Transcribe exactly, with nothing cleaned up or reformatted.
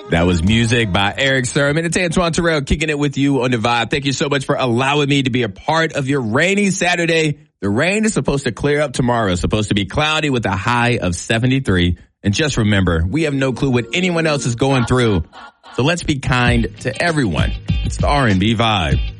That was music by Eric Sermon. It's Antoine Terrell kicking it with you on the Vibe. Thank you so much for allowing me to be a part of your rainy Saturday. The rain is supposed to clear up tomorrow. It's supposed to be cloudy with a high of seventy-three. And just remember, we have no clue what anyone else is going through. So let's be kind to everyone. It's the R and B Vibe.